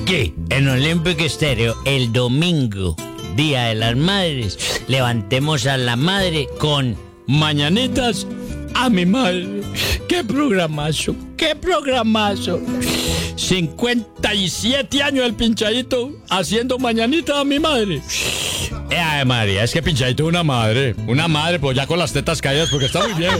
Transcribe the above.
Aquí, en Olympic Stereo, el domingo, Día de las Madres, levantemos a la madre con Mañanitas a mi madre. ¡Qué programazo! ¡Qué programazo! 57 años el Pinchadito haciendo Mañanitas a mi madre. Ay, María, es que Pinchadito es una madre, pues ya con las tetas caídas porque está muy bien.